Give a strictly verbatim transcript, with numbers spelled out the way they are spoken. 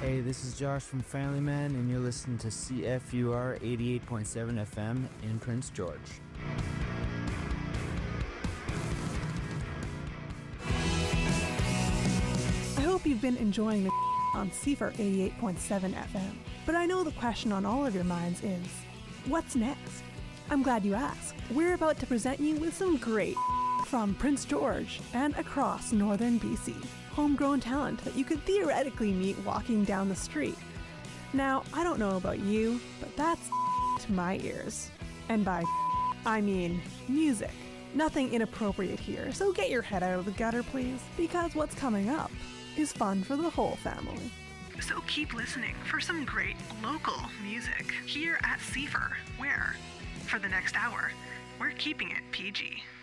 Hey, this is Josh from Family Man, and you're listening to C F U R eighty-eight point seven F M in Prince George. I hope you've been enjoying the on C F U R eighty-eight point seven F M, but I know the question on all of your minds is, what's next? I'm glad you asked. We're about to present you with some great from Prince George and across northern B C. Homegrown talent that you could theoretically meet walking down the street. Now, I don't know about you, but that's to my ears. And by I mean music. Nothing inappropriate here, so get your head out of the gutter, please, because what's coming up is fun for the whole family. So keep listening for some great local music here at C F U R, where, for the next hour, we're keeping it P G.